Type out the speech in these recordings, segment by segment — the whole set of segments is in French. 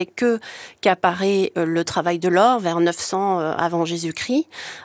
que qu'apparaît le travail de l'or vers 900 avant Jésus-Christ.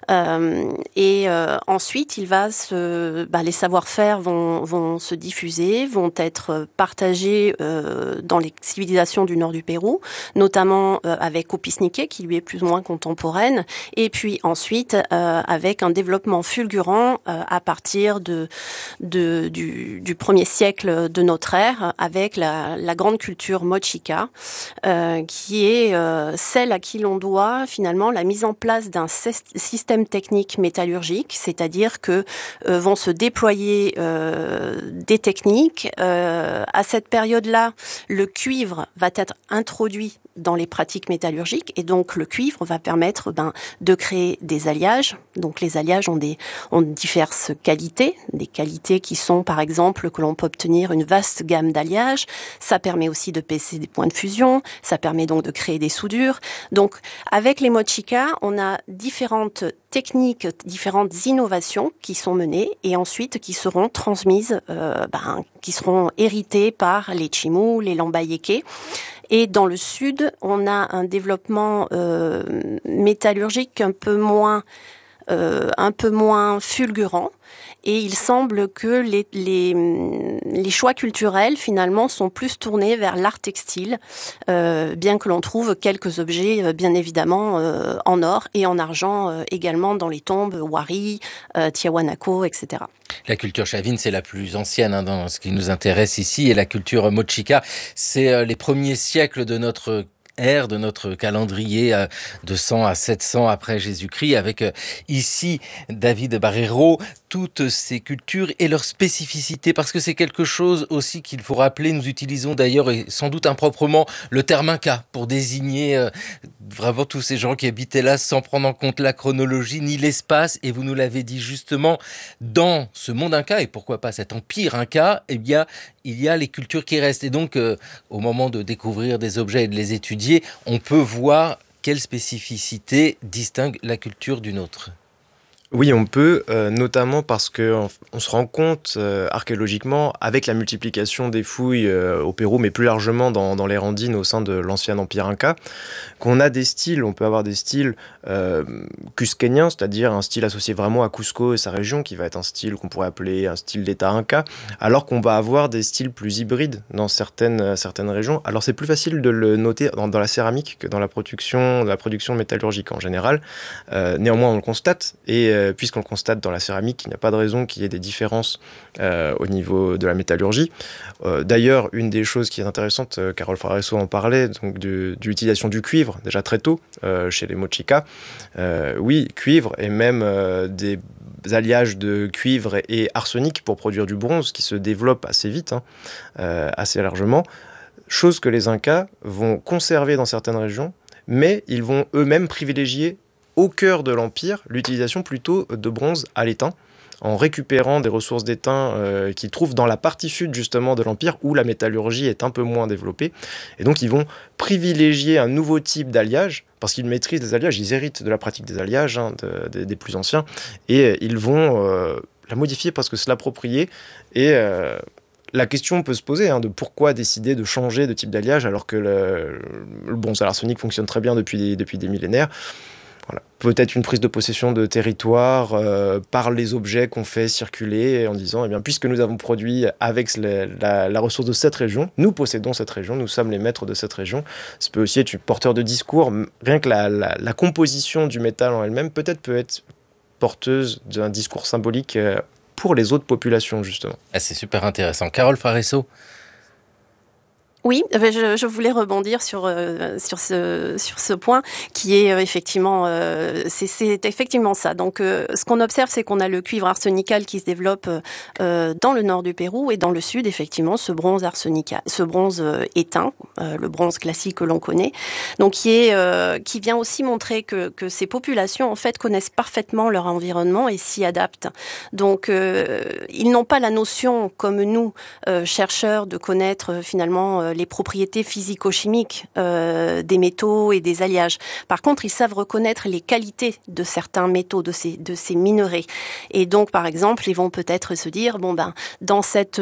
Ensuite, les savoir-faire vont se diffuser, vont être partagés dans les civilisations du nord du Pérou, notamment avec Opisniké, qui lui est plus ou moins contemporaine, et puis ensuite avec un développement fulgurant à partir du 1er siècle de notre ère, avec la grande culture mochica, qui est celle à qui l'on doit finalement la mise en place d'un système technique métallurgique, c'est-à-dire que vont se déployer des techniques. À cette période-là, le cuivre va être introduit dans les pratiques métallurgiques, et donc le cuivre va permettre de créer des alliages. Donc les alliages ont diverses qualités, des qualités qui sont par exemple que l'on peut obtenir une vaste gamme d'alliages. Ça permet aussi de baisser des points de fusion, ça permet donc de créer des soudures. Donc avec les mochica, on a différentes techniques, différentes innovations qui sont menées et ensuite qui seront transmises, qui seront héritées par les Chimú, les Lambayeque. Et dans le sud, on a un développement métallurgique un peu moins fulgurant. Et il semble que les choix culturels, finalement, sont plus tournés vers l'art textile, bien que l'on trouve quelques objets, bien évidemment, en or et en argent également dans les tombes Wari, Tiahuanaco, etc. La culture chavine, c'est la plus ancienne dans ce qui nous intéresse ici, et la culture mochica, c'est les premiers siècles de notre ère, de notre calendrier de 100 à 700 après Jésus-Christ, avec ici David Barreiro, toutes ces cultures et leurs spécificités, parce que c'est quelque chose aussi qu'il faut rappeler. Nous utilisons d'ailleurs, et sans doute improprement, le terme Inca pour désigner vraiment tous ces gens qui habitaient là sans prendre en compte la chronologie ni l'espace. Et vous nous l'avez dit justement, dans ce monde Inca, et pourquoi pas cet empire Inca, eh bien, il y a les cultures qui restent. Et donc, au moment de découvrir des objets et de les étudier, on peut voir quelle spécificité distingue la culture d'une autre. Oui, on peut, notamment parce qu'on se rend compte archéologiquement, avec la multiplication des fouilles au Pérou, mais plus largement dans les Andines au sein de l'ancien empire Inca, qu'on a des styles. On peut avoir des styles cusquéniens, c'est-à-dire un style associé vraiment à Cusco et sa région, qui va être un style qu'on pourrait appeler un style d'État Inca, alors qu'on va avoir des styles plus hybrides dans certaines régions. Alors c'est plus facile de le noter dans la céramique que dans la production métallurgique en général. Néanmoins, on le constate, et puisqu'on le constate dans la céramique, il n'y a pas de raison qu'il y ait des différences au niveau de la métallurgie. D'ailleurs, une des choses qui est intéressante, Carole Fraresso en parlait, donc de l'utilisation du cuivre, déjà très tôt, chez les mochica. Oui, cuivre, et même des alliages de cuivre et arsenic pour produire du bronze, qui se développent assez vite, assez largement. Chose que les Incas vont conserver dans certaines régions, mais ils vont eux-mêmes privilégier au cœur de l'Empire l'utilisation plutôt de bronze à l'étain, en récupérant des ressources d'étain qu'ils trouvent dans la partie sud justement de l'Empire, où la métallurgie est un peu moins développée. Et donc ils vont privilégier un nouveau type d'alliage, parce qu'ils maîtrisent les alliages, ils héritent de la pratique des alliages des plus anciens, et ils vont la modifier parce que c'est l'approprier. Et la question peut se poser de pourquoi décider de changer de type d'alliage alors que le bronze à l'arsenic fonctionne très bien depuis des millénaires. Voilà. Peut-être une prise de possession de territoire par les objets qu'on fait circuler, en disant, puisque nous avons produit avec la ressource de cette région, nous possédons cette région, nous sommes les maîtres de cette région. Ça peut aussi être porteur de discours. Rien que la composition du métal en elle-même peut être porteuse d'un discours symbolique pour les autres populations, justement. C'est super intéressant. Carole Fraresso. Oui, je voulais rebondir sur ce point qui est effectivement c'est effectivement ça. Donc ce qu'on observe, c'est qu'on a le cuivre arsenical qui se développe dans le nord du Pérou, et dans le sud effectivement ce bronze arsenical, ce bronze éteint, le bronze classique que l'on connaît. Donc qui vient aussi montrer que ces populations en fait connaissent parfaitement leur environnement et s'y adaptent. Donc ils n'ont pas la notion comme nous chercheurs de connaître finalement les propriétés physico-chimiques des métaux et des alliages. Par contre, ils savent reconnaître les qualités de certains métaux, de ces minerais. Et donc, par exemple, ils vont peut-être se dire, dans cette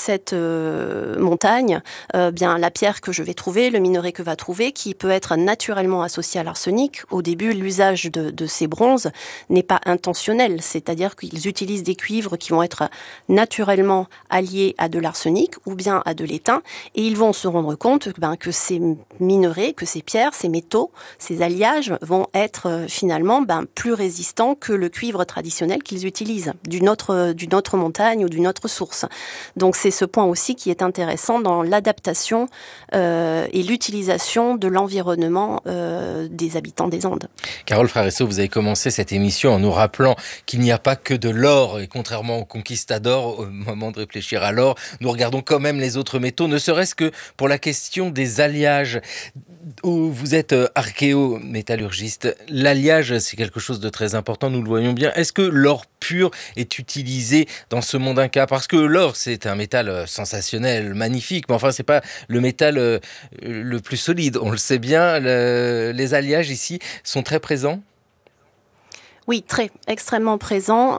montagne, bien la pierre que je vais trouver, le minerai que va trouver, qui peut être naturellement associé à l'arsenic. Au début, l'usage de ces bronzes n'est pas intentionnel, c'est-à-dire qu'ils utilisent des cuivres qui vont être naturellement alliés à de l'arsenic ou bien à de l'étain, et ils vont se rendre compte que ces minerais, que ces pierres, ces métaux, ces alliages vont être finalement plus résistants que le cuivre traditionnel qu'ils utilisent d'une autre montagne ou d'une autre source. Donc c'est ce point aussi qui est intéressant dans l'adaptation et l'utilisation de l'environnement des habitants des Andes. Carole Fraresso, vous avez commencé cette émission en nous rappelant qu'il n'y a pas que de l'or, et contrairement aux conquistadors, au moment de réfléchir à l'or, nous regardons quand même les autres métaux, ne serait-ce que pour la question des alliages. Vous êtes archéométallurgiste, l'alliage c'est quelque chose de très important, nous le voyons bien. Est-ce que l'or pur est utilisé dans ce monde inca? Parce que l'or c'est un métal sensationnel, magnifique, mais enfin c'est pas le métal le plus solide, on le sait bien. Les alliages ici sont très présents? Oui, extrêmement présent.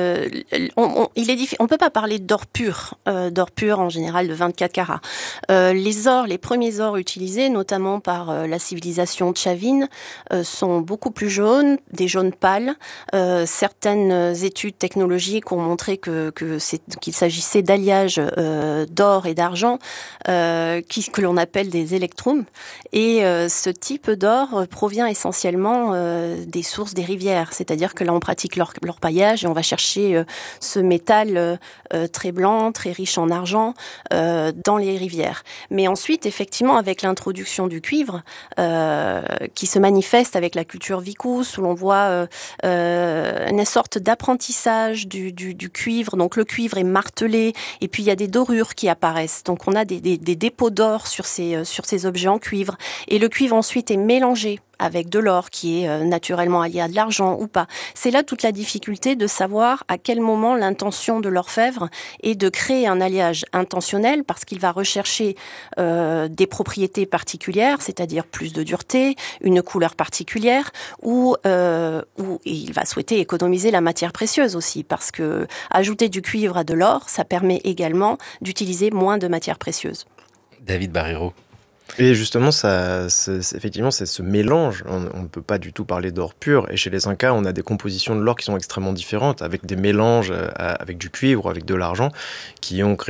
On peut pas parler d'or pur en général de 24 carats. Les premiers ors utilisés, notamment par la civilisation tchavine, sont beaucoup plus jaunes, des jaunes pâles. Certaines études technologiques ont montré qu'il s'agissait d'alliages d'or et d'argent que l'on appelle des électrums. Et ce type d'or provient essentiellement des sources des rivières, c'est-à-dire que là, on pratique l'orpaillage et on va chercher ce métal très blanc, très riche en argent dans les rivières. Mais ensuite, effectivement, avec l'introduction du cuivre, qui se manifeste avec la culture vicus, où l'on voit une sorte d'apprentissage du cuivre. Donc, le cuivre est martelé et puis il y a des dorures qui apparaissent. Donc, on a des dépôts d'or sur ces objets en cuivre. Et le cuivre, ensuite, est mélangé avec de l'or qui est naturellement allié à de l'argent ou pas. C'est là toute la difficulté de savoir à quel moment l'intention de l'orfèvre est de créer un alliage intentionnel parce qu'il va rechercher des propriétés particulières, c'est-à-dire plus de dureté, une couleur particulière, ou il va souhaiter économiser la matière précieuse aussi parce que ajouter du cuivre à de l'or, ça permet également d'utiliser moins de matières précieuses. David Barreiro. Et justement, effectivement, c'est ce mélange. On ne peut pas du tout parler d'or pur. Et chez les Incas, on a des compositions de l'or qui sont extrêmement différentes, avec des mélanges avec du cuivre, avec de l'argent, qui ont créé